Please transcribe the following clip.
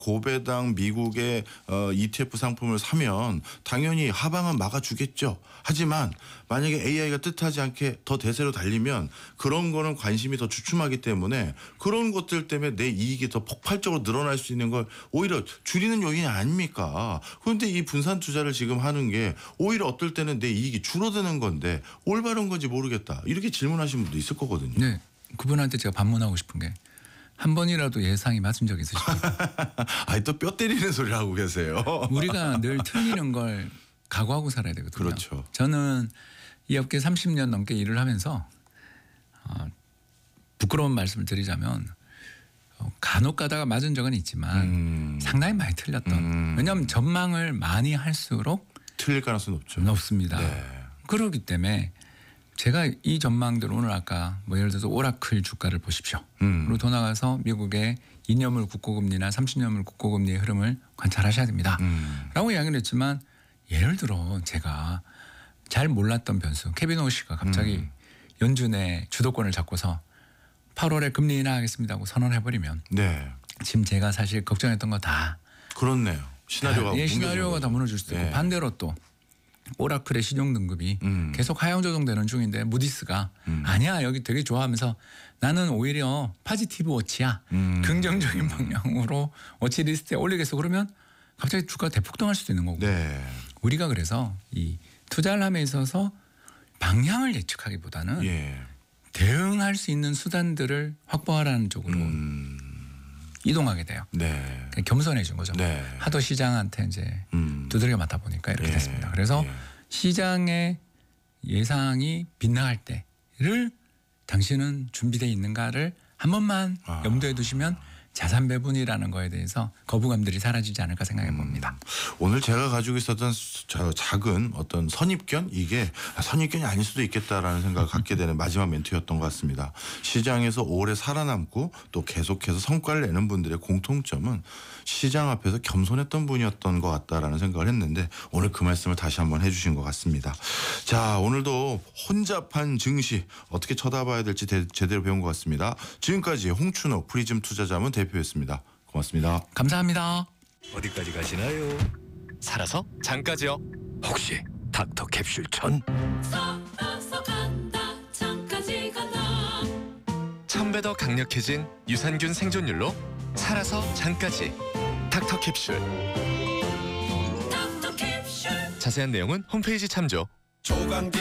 고배당 미국의 ETF 상품을 사면 당연히 하방은 막아주겠죠. 하지만 만약에 AI가 뜻하지 않게 더 대세로 달리면 그런 거는 관심이 더 주춤하기 때문에 그런 것들 때문에 내 이익이 더 폭발적으로 늘어날 수 있는 걸 오히려 줄이는 요인이 아닙니까? 그런데 이 분산 투자를 지금 하는 게 오히려 어떨 때는 내 이익이 줄어드는 건데 올바른 건지 모르겠다. 이렇게 질문하시는 분도 있을 거거든요. 네. 그분한테 제가 반문하고 싶은 게 한 번이라도 예상이 맞은 적 있으십니까? 아니 또 뼈 때리는 소리를 하고 계세요. 우리가 늘 틀리는 걸 각오하고 살아야 되거든요. 그렇죠. 저는 이 업계 30년 넘게 일을 하면서 부끄러운 말씀을 드리자면 간혹 가다가 맞은 적은 있지만 상당히 많이 틀렸던. 왜냐하면 전망을 많이 할수록 틀릴 가능성은 없죠. 높습니다. 네. 그렇기 때문에 제가 이 전망들 오늘 아까 뭐 예를 들어서 오라클 주가를 보십시오. 그리고 더 나가서 미국의 2년물 국고금리나 30년물 국고금리의 흐름을 관찰하셔야 됩니다. 라고 이야기를 했지만 예를 들어 제가 잘 몰랐던 변수 케빈 오씨가 갑자기 연준의 주도권을 잡고서 8월에 금리 인하하겠습니다 하고 선언해버리면 네. 지금 제가 사실 걱정했던 거 다 그렇네요. 시나리오가 시나리오가 다 무너질 수도 있고 네. 반대로 또 오라클의 신용 등급이 계속 하향 조정되는 중인데 무디스가 아니야 여기 되게 좋아하면서 나는 오히려 파지티브 워치야 긍정적인 방향으로 워치 리스트에 올리겠어 그러면 갑자기 주가가 대폭등할 수도 있는 거고 네. 우리가 그래서 이 투자를 함에 있어서 방향을 예측하기보다는 예. 대응할 수 있는 수단들을 확보하라는 쪽으로 이동하게 돼요. 네. 그러니까 겸손해진 거죠. 네. 하도 시장한테 이제 두들겨 맞다 보니까 이렇게 예. 됐습니다. 그래서 예. 시장의 예상이 빗나갈 때를 당신은 준비되어 있는가를 한 번만 염두에 두시면 자산 배분이라는 거에 대해서 거부감들이 사라지지 않을까 생각해 봅니다. 오늘 제가 가지고 있었던 작은 어떤 선입견 이게 선입견이 아닐 수도 있겠다라는 생각을 갖게 되는 마지막 멘트였던 것 같습니다. 시장에서 오래 살아남고 또 계속해서 성과를 내는 분들의 공통점은 시장 앞에서 겸손했던 분이었던 것 같다라는 생각을 했는데 오늘 그 말씀을 다시 한번 해주신 것 같습니다. 자, 오늘도 혼잡한 증시 어떻게 쳐다봐야 될지 제대로 배운 것 같습니다. 지금까지 홍춘옥 프리즘 투자자문 대표였습니다. 고맙습니다. 감사합니다. 어디까지 가시나요? 살아서 장까지요. 혹시 닥터 캡슐 천? 살아서 간다 장까지 간다 1000배 더 강력해진 유산균 생존율로 살아서 장까지 닥터 캡슐. 닥터 캡슐 자세한 내용은 홈페이지 참조.